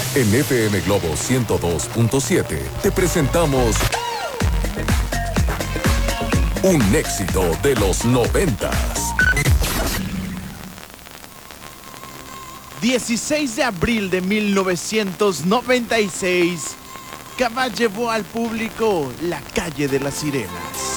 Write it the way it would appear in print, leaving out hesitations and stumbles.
En FM Globo 102.7 te presentamos un éxito de los 90s. 16 de abril de 1996, Cabá llevó al público La Calle de las Sirenas.